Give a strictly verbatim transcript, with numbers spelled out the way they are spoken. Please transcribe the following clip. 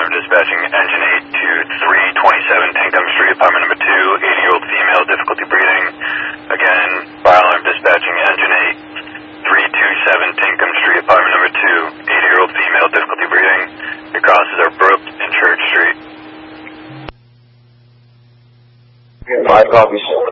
alarm dispatching engine eight to three twenty-seven Tinkham Street, apartment number two, eighty-year-old female, difficulty breathing. Again, fire alarm dispatching engine eight, three twenty-seven Tinkham Street, apartment number two, eighty-year-old female, difficulty breathing. Your crosses are Brook and Church Street. Five copies.